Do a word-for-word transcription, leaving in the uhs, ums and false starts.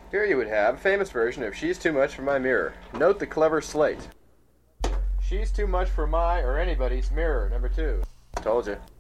Here you would have a famous version of She's Too Much for My Mirror. Note the clever slate. She's too much for my or anybody's mirror, number two. Told you.